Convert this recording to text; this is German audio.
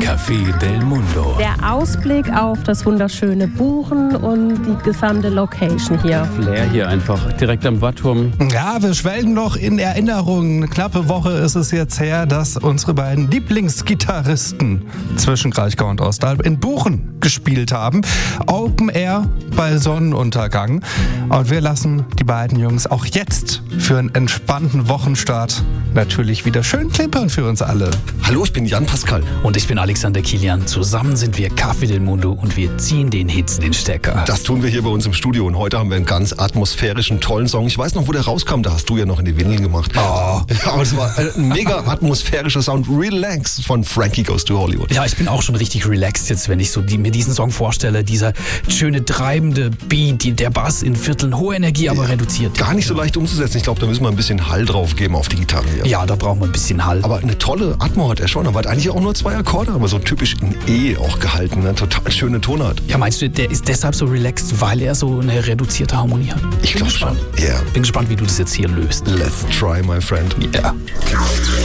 Café del Mundo. Der Ausblick auf das wunderschöne Buchen und die gesamte Location hier. Flair hier einfach, direkt am Watturm. Ja, wir schwelgen noch in Erinnerungen. Eine knappe Woche ist es jetzt her, dass unsere beiden Lieblingsgitarristen zwischen Kraichgau und Ostalb in Buchen gespielt haben. Open Air bei Sonnenuntergang. Und wir lassen die beiden Jungs auch jetzt für einen entspannten Wochenstart natürlich wieder schön klimpern für uns alle. Hallo, ich bin Jan Pascal. Und ich bin Alexander Kilian. Zusammen sind wir Café del Mundo und wir ziehen den Hits den Stecker. Das tun wir hier bei uns im Studio und heute haben wir einen ganz atmosphärischen, tollen Song. Ich weiß noch, wo der rauskam, da hast du ja noch in die Windeln gemacht. Oh. Ja, aber es war ein mega atmosphärischer Sound. Relax von Frankie Goes to Hollywood. Ja, ich bin auch schon richtig relaxed jetzt, wenn ich so mir diesen Song vorstelle. Dieser schöne, treibende Beat, der Bass in Vierteln, hohe Energie, aber reduziert. Gar nicht so leicht umzusetzen. Ich glaube, da müssen wir ein bisschen Hall drauf geben auf die Gitarre hier. Ja, da brauchen wir ein bisschen Hall. Aber eine tolle Atmo hat er schon. Aber hat eigentlich auch nur 2 Akkorde, aber so typisch in E auch gehalten. Eine total schöne Tonart. Ja, meinst du, der ist deshalb so relaxed, weil er so eine reduzierte Harmonie hat? Ich glaube schon. Yeah. Bin gespannt, wie du das jetzt hier löst. Let's try, my friend. Yeah.